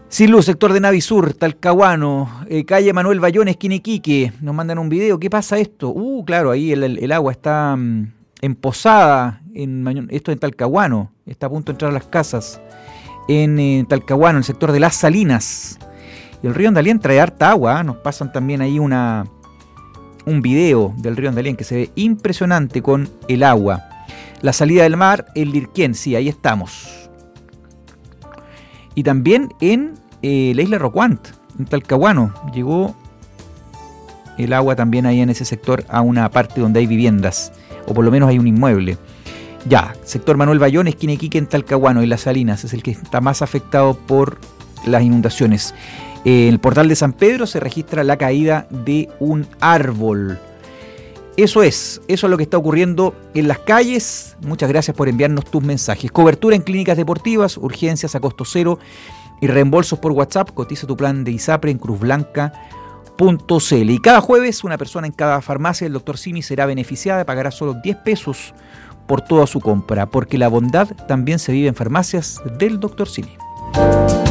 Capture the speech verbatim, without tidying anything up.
Sin luz, sector de Navisur, Talcahuano, eh, calle Manuel Bayón, esquina Iquique. Nos mandan un video. ¿Qué pasa esto? Uh, claro, ahí el, el, el agua está um, emposada. En, esto en Talcahuano. Está a punto de entrar a las casas. En eh, Talcahuano, en el sector de Las Salinas. Y el río Andalien trae harta agua. ¿eh? Nos pasan también ahí una un video del río Andalien que se ve impresionante con el agua. La salida del mar, el Lirquén, sí, ahí estamos. Y también en eh, la isla Rocuant, en Talcahuano, llegó el agua también ahí en ese sector a una parte donde hay viviendas, o por lo menos hay un inmueble. Ya, sector Manuel Bayón, esquina Iquique en Talcahuano, y Las Salinas, es el que está más afectado por las inundaciones. En el portal de San Pedro se registra la caída de un árbol. Eso es, eso es lo que está ocurriendo en las calles. Muchas gracias por enviarnos tus mensajes. Cobertura en clínicas deportivas, urgencias a costo cero y reembolsos por WhatsApp. Cotiza tu plan de ISAPRE en cruz blanca punto c l. Y cada jueves, una persona en cada farmacia del doctor Simi será beneficiada, pagará solo diez pesos por toda su compra, porque la bondad también se vive en farmacias del doctor Simi.